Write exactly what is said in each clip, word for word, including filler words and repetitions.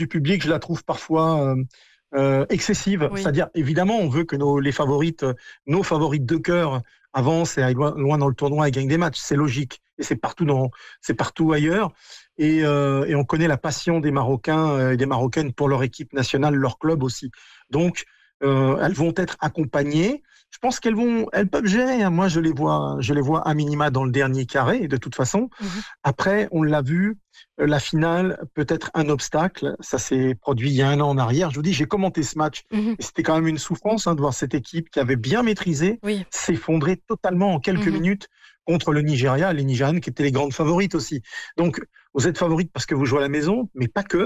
du public, je la trouve parfois euh, euh, excessive. Oui. C'est-à-dire, évidemment, on veut que nos, les favorites, nos favorites de cœur avancent et aillent loin, loin dans le tournoi et gagnent des matchs. C'est logique. Et c'est partout, dans, c'est partout ailleurs. Et, euh, et on connaît la passion des Marocains et des Marocaines pour leur équipe nationale, leur club aussi. Donc, euh, elles vont être accompagnées. Je pense qu'elles vont, elles peuvent gérer. Hein. Moi, je les vois, je les vois à minima dans le dernier carré, de toute façon. Mmh. Après, on l'a vu, la finale peut être un obstacle. Ça s'est produit il y a un an en arrière. Je vous dis, j'ai commenté ce match Mmh. et c'était quand même une souffrance hein, de voir cette équipe qui avait bien maîtrisé Oui. s'effondrer totalement en quelques Mmh. minutes contre le Nigeria, les Nigérianes qui étaient les grandes favorites aussi. Donc, vous êtes favorites parce que vous jouez à la maison, mais pas que.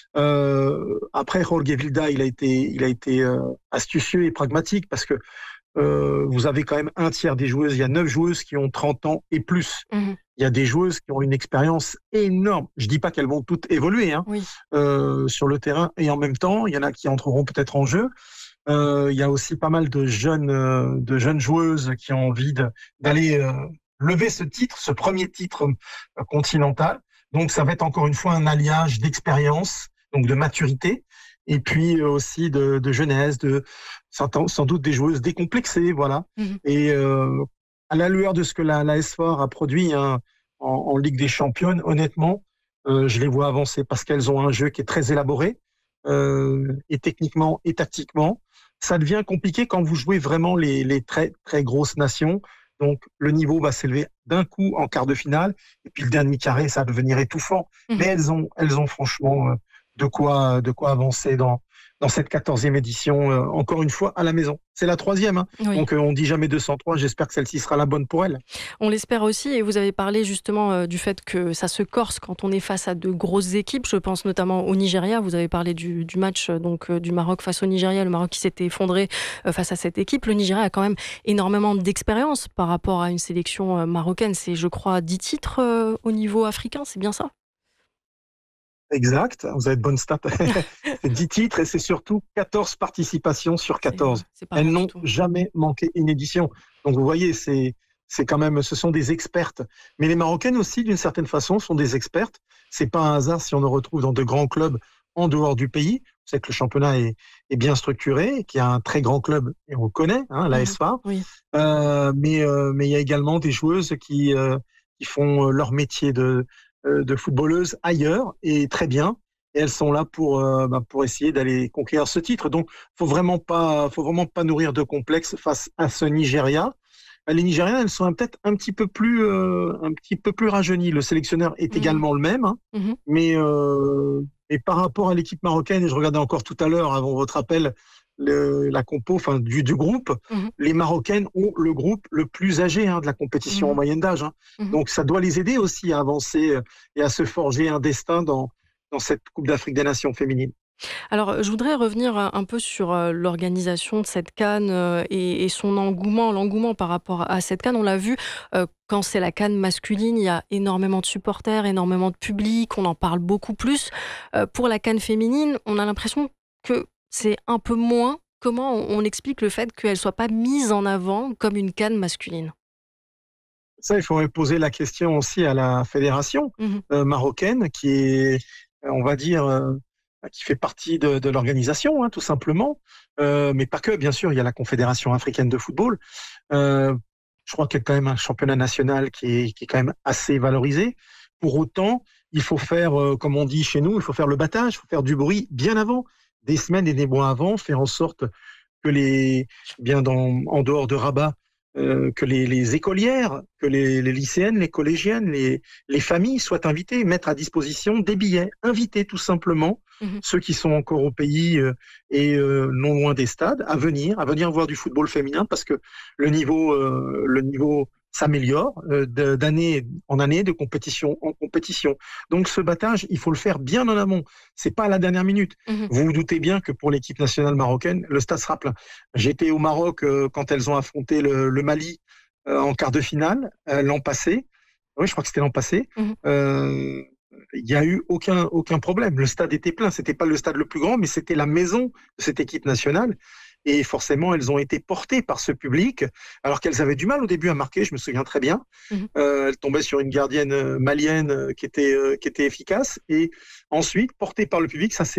Euh, après, Jorge Vilda, il a été, il a été euh, astucieux et pragmatique parce que euh, vous avez quand même un tiers des joueuses. Il y a neuf joueuses qui ont trente ans et plus. Mmh. Il y a des joueuses qui ont une expérience énorme. Je dis pas qu'elles vont toutes évoluer hein, Oui. euh, sur le terrain et en même temps, il y en a qui entreront peut-être en jeu. Euh, il y a aussi pas mal de jeunes, euh, de jeunes joueuses qui ont envie de, d'aller euh, lever ce titre, ce premier titre euh, continental. Donc, ça va être encore une fois un alliage d'expérience, donc de maturité, et puis euh, aussi de, de jeunesse, de sans, sans doute des joueuses décomplexées, voilà. Mmh. Et euh, à la lueur de ce que la, la S four a produit hein, en, en Ligue des Championnes, honnêtement, euh, je les vois avancer parce qu'elles ont un jeu qui est très élaboré, euh, et techniquement et tactiquement. Ça devient compliqué quand vous jouez vraiment les, les très, très grosses nations. Donc, le niveau va s'élever d'un coup en quart de finale. Et puis, le dernier carré, ça va devenir étouffant. Mmh. Mais elles ont, elles ont franchement euh, de quoi, de quoi avancer dans, dans cette quatorzième édition, euh, encore une fois, à la maison. C'est la troisième. Hein. Oui. Donc, euh, on dit jamais deux cent trois. J'espère que celle-ci sera la bonne pour elle. On l'espère aussi, et vous avez parlé justement euh, du fait que ça se corse quand on est face à de grosses équipes. Je pense notamment au Nigeria. Vous avez parlé du, du match euh, donc euh, du Maroc face au Nigeria, le Maroc qui s'était effondré euh, face à cette équipe. Le Nigeria a quand même énormément d'expérience par rapport à une sélection euh, marocaine. C'est, je crois, dix titres euh, au niveau africain, c'est bien ça? Exact. Vous avez de bonnes stats. C'est dix titres et c'est surtout quatorze participations sur C'est, quatorze. c'est pas Elles rien du n'ont tout. jamais manqué une édition. Donc vous voyez, c'est c'est quand même, ce sont des expertes. Mais les Marocaines aussi, d'une certaine façon, sont des expertes. C'est pas un hasard si on les retrouve dans de grands clubs en dehors du pays. Vous savez que le championnat est, est bien structuré, qu'il y a un très grand club, et on le connaît, hein, la Mhm. S F A. Oui. Euh, mais euh, mais il y a également des joueuses qui euh, qui font euh, leur métier de euh, de footballeuse ailleurs et très bien. Et elles sont là pour euh, bah, pour essayer d'aller conquérir ce titre. Donc, faut vraiment pas faut vraiment pas nourrir de complexe face à ce Nigeria. Les Nigériennes, elles sont peut-être un petit peu plus euh, un petit peu plus rajeunies. Le sélectionneur est Mhm. également le même, hein, Mhm. mais euh, et par rapport à l'équipe marocaine, et je regardais encore tout à l'heure avant votre appel le, la compo, enfin du, du groupe, Mhm. les Marocaines ont le groupe le plus âgé hein, de la compétition en Mhm. moyenne d'âge. Hein. Mhm. Donc ça doit les aider aussi à avancer euh, et à se forger un destin dans dans cette Coupe d'Afrique des Nations féminines. Alors, je voudrais revenir euh, un peu sur euh, l'organisation de cette CAN euh, et, et son engouement, l'engouement par rapport à cette CAN. On l'a vu, euh, quand c'est la CAN masculine, il y a énormément de supporters, énormément de public, on en parle beaucoup plus. Euh, pour la CAN féminine, on a l'impression que c'est un peu moins. Comment on, on explique le fait qu'elle ne soit pas mise en avant comme une CAN masculine? Ça, il faudrait poser la question aussi à la fédération Mhm. euh, marocaine, qui est, euh, on va dire, euh, qui fait partie de, de l'organisation, hein, tout simplement. Euh, mais pas que, bien sûr, il y a la Confédération africaine de football. Euh, je crois qu'il y a quand même un championnat national qui est, qui est quand même assez valorisé. Pour autant, il faut faire, euh, comme on dit chez nous, il faut faire le battage, il faut faire du bruit bien avant, des semaines et des mois avant, faire en sorte que les, bien dans, en dehors de Rabat, euh, que les, les écolières, que les, les lycéennes, les collégiennes, les, les familles soient invitées, mettre à disposition des billets, inviter tout simplement Mhm. ceux qui sont encore au pays euh, et euh, non loin des stades à venir, à venir voir du football féminin parce que le niveau, euh, le niveau s'améliore euh, de- d'année en année, de compétition en compétition. Donc ce battage, il faut le faire bien en amont. C'est pas à la dernière minute. Mhm. Vous vous doutez bien que pour l'équipe nationale marocaine, le stade sera plein. J'étais au Maroc euh, quand elles ont affronté le, le Mali euh, en quart de finale euh, l'an passé. Oui, je crois que c'était l'an passé. Mhm. Euh, Il n'y a eu aucun, aucun problème. Le stade était plein. C'était pas le stade le plus grand, mais c'était la maison de cette équipe nationale. Et forcément, elles ont été portées par ce public, alors qu'elles avaient du mal au début à marquer, je me souviens très bien. Mhm. Euh, elles tombaient sur une gardienne malienne qui était, euh, qui était efficace. Et ensuite, portées par le public, ça s'est